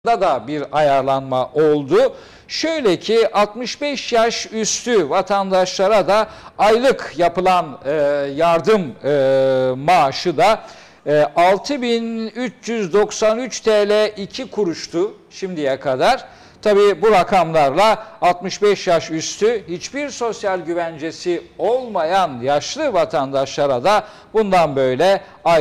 da bir ayarlanma oldu. Şöyle ki 65 yaş üstü vatandaşlara da aylık yapılan yardım maaşı da 6.393 TL 2 kuruştu şimdiye kadar. Tabii bu rakamlarla 65 yaş üstü hiçbir sosyal güvencesi olmayan yaşlı vatandaşlara da bundan böyle